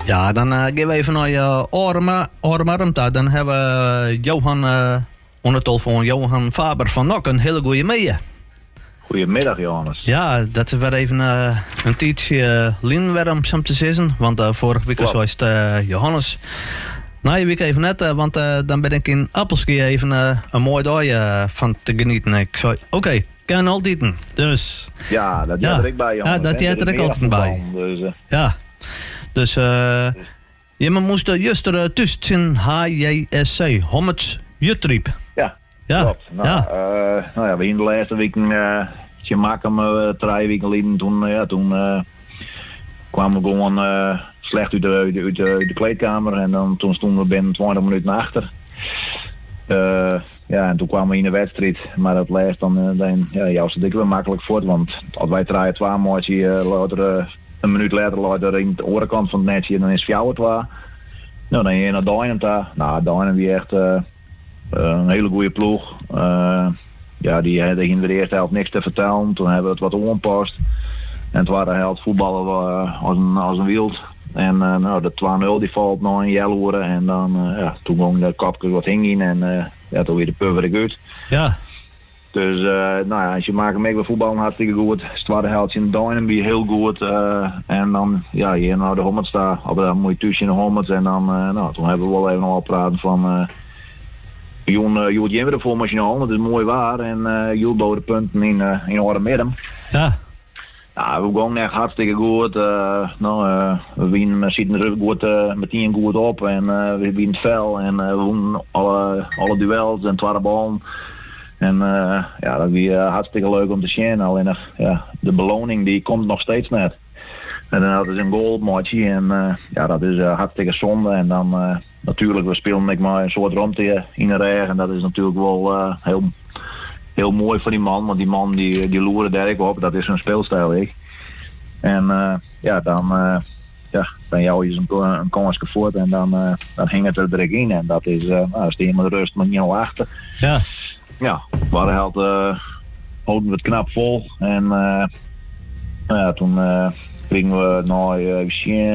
Ja, dan gaan we even naar je Ormarmta. Dan hebben we Johan, onder de telefoon, Johan Faber van Nok. Een hele goede mee. Goedemiddag, Johannes. Ja, dat is weer even een tijdje Linwerm om te zeggen. Want vorige week was het Johannes. Nou, je week even net, want dan ben ik in Appelski even een mooi dag van te genieten. Ik zei, oké, kan altijd. Dus, ja, dat had er ik bij, Johannes. Ja, dat had er ik altijd bij. Dus, ja, dus je moest juster tussen HJSC, Hommets Jutriep. Ja, klopt. Nou, ja, we in de laatste weken, je maakt hem 3 weken geleden, toen kwamen we gewoon slecht uit de kleedkamer en dan toen stonden we binnen 20 minuten achter. Ja, en toen kwamen we in de wedstrijd, maar dat laatst dan juist het wel makkelijk voort, want als wij 3-2 moesten, een minuut later later in de orenkant van het netje, dan is het 4-2. Nou, dan ga je naar Duinen daar. Nou, Duinen die echt een hele goede ploeg. Ja, die hadden in de eerste helft niks te vertellen. Toen hebben we het wat ompast. En het waren helft voetballen als een wild. En de 2-0 die valt nog in Jelloeren. En dan toen ging de kapjes wat hing en toen weer de puffer uit. Ja. Dus als je maakt mee met voetballen hartstikke goed. Het tweede helft in Duinen weer heel goed. En dan hier naar de Hommets daar. Hadden we een mooi tussen in de Hommets. En dan toen hebben we wel even al praten van Joet Jimmer voor machinaal, dat is mooi waar. En Joel bouwde punten in orde met hem. Ja. Nou, we gaan echt hartstikke goed. We zitten er goed, meteen goed op en we winnen fel en we wonnen alle duels en tweede ballen. En dat was hartstikke leuk om te zien. Alleen de beloning die komt nog steeds net. En dan hadden ze een goal op matchje en dat is hartstikke zonde. En dan natuurlijk, we spelen met maar een soort ruimte in de regen. En dat is natuurlijk wel heel mooi voor die man. Want die man die loerde daar op, dat is zijn speelstijl. En dan jou is een kansje voort en dan hing het er direct in. En dat is, als die met rust maar niet al achter. Ja. Ja, we hadden houden we het knap vol. En toen kregen we naar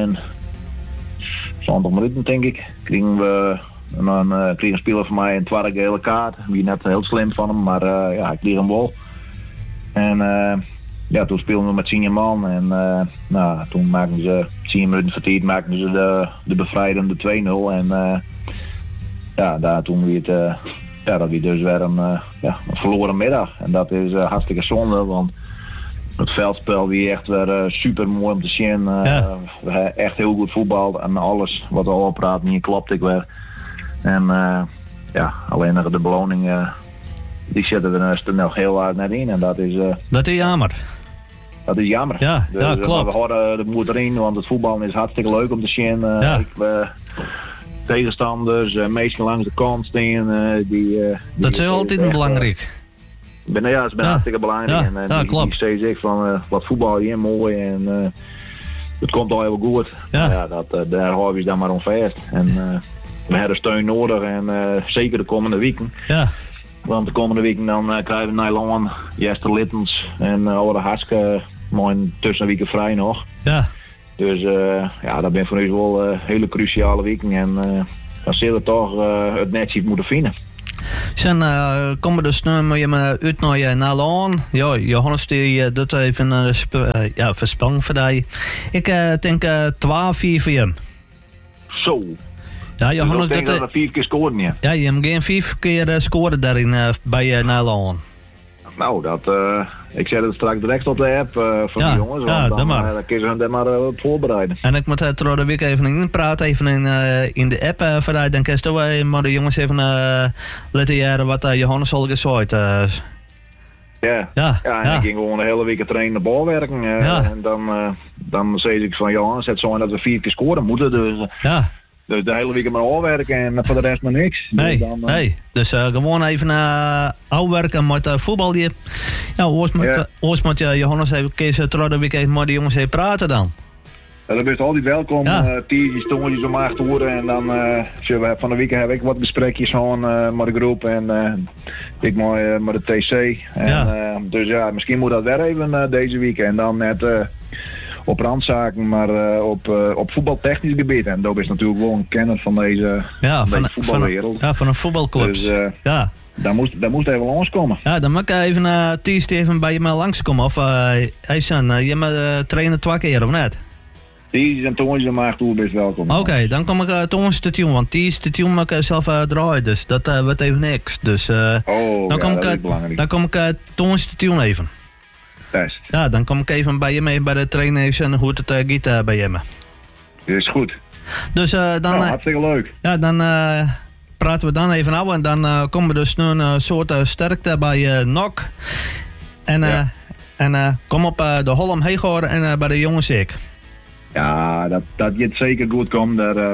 20 minuten denk ik. Kregen een speler van mij een tweede gele kaart. Wie net heel slim van hem, maar ik kreeg hem wel. En toen speelden we met 10 man. En toen maakten ze 10 minuten vertijd maakten ze de bevrijdende 2-0. En toen weer het. Dat was dus weer een verloren middag. En dat is hartstikke zonde, want het veldspel weer echt weer super mooi om te zien. We hebben echt heel goed voetbal en alles wat we al praten hier klopt ik weer. En alleen nog de beloning, die zitten er nog heel hard net in en dat is... dat is jammer. Dat is jammer. Ja, dus, klopt. We houden de moed erin, want het voetbal is hartstikke leuk om te zien. Tegenstanders, meestal langs de kant staan. Dat is altijd belangrijk. Dat is hartstikke belangrijk. En klopt. Die steeds ik van wat voetbal hier mooi en het komt al heel goed. Ja. Daar houden we dan maar om vast. En we hebben steun nodig en zeker de komende weken. Ja. Want de komende weken dan krijgen we Nijland, Jester Littens en Oude Haske maar een tussenweken vrij nog. Ja. Dus dat ben voor ons wel hele cruciale weken en dan zullen we toch het netje moeten vinden. Zijn komen dus nu uit naar Nijland. Ja, Johannes die doet even een verspang voor die. Ik denk 12-4 voor hem. Zo. Ja, Johannes, dus ik denk dat we 4 keer scoren, ja. Ja, je hebt geen 5 keer scoren daarin bij Nijland. Nou, ik zet het straks direct op de app van die jongens. Want dan kunnen ze hem maar op voorbereiden. En ik moet er de week even in praten, even in de app vanuit. Dan kun je maar de jongens even laten jaren wat Johannes al gezegd. En ik ging gewoon de hele week trainen de bal werken. En dan zei ik van Johannes, het zo dat we 4 keer scoren moeten. Dus de hele week maar afwerken en voor de rest maar niks. Dus gewoon even afwerken met voetbal. Ja, ooit moet Johannes even kiezen, de week even met de jongens even praten dan. Dat is altijd welkom, tiertjes, tongetjes om 8 uur en dan van de week heb ik wat besprekjes met de groep en ik met de TC. En, dus misschien moet dat weer even deze week en dan net op randzaken, maar op voetbaltechnisch gebied. En dat is natuurlijk wel een kenner van deze, deze voetbalwereld. Van een voetbalclub. Dus ja. Daar moest even langskomen. Ja, dan moet ik even even bij je maar langskomen. Of hey son, je me trainen 2 keer of net? Die en Toonsje maar toe best welkom. Oké, dan kom ik Toonsje station, want die station moet ik zelf draaien, dus dat wordt even niks. Dus dan kom ik Toonsje station even. Best. Ja, dan kom ik even bij je mee bij de trainers en hoe het gaat bij je me. Dat is goed. Dus dan... hartstikke leuk. Ja, dan praten we dan even af en dan komen we dus nu een soort sterkte bij NOC. En kom op de Holm Heegoor en bij de jongens ik. Ja, dat je het zeker goed komt.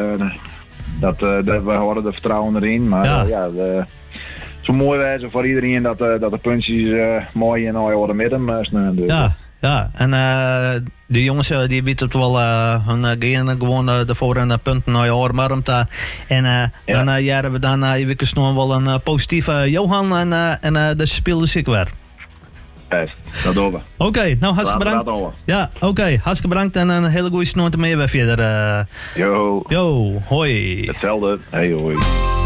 We houden er vertrouwen erin. Maar het is mooi wijze voor iedereen dat de puntjes mooi in de midden staan. Dus. Ja, en de jongens die weten het wel, hun gaan gewoon ervoor een punten naar je oormarmte. En dan jaren we dan even nog wel een positieve Johan en de speelde ik weer. Best, dat doen we. Oké, nou hartstikke bedankt. Ja, oké, hartstikke bedankt en een hele goede snoer ermee weer verder. Yo, hoi. Hetzelfde. Hey, hoi.